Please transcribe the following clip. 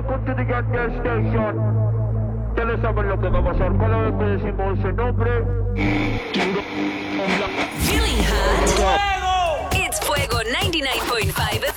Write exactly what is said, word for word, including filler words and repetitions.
welcome to the gas station. Ya le saben lo que va a pasar cada vez que decimos ese nombre.